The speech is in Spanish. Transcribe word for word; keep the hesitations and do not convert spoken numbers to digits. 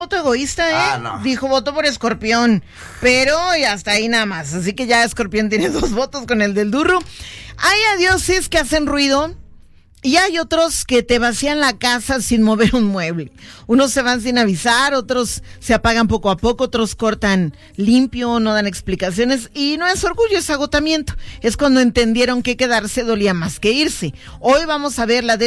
voto egoísta, ¿eh? Ah, no. Dijo voto por Escorpión, pero ya hasta ahí nada más. Así que ya Escorpión tiene dos votos con el del Durru. Hay adioses que hacen ruido y hay otros que te vacían la casa sin mover un mueble. Unos se van sin avisar, otros se apagan poco a poco, otros cortan limpio, no dan explicaciones. Y no es orgullo, es agotamiento. Es cuando entendieron que quedarse dolía más que irse. Hoy vamos a ver la de